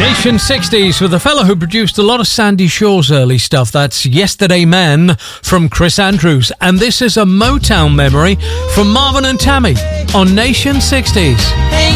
Nation 60s with a fellow who produced a lot of Sandy Shaw's early stuff. That's Yesterday Man from Chris Andrews. And this is a Motown memory from Marvin and Tammy on Nation 60s.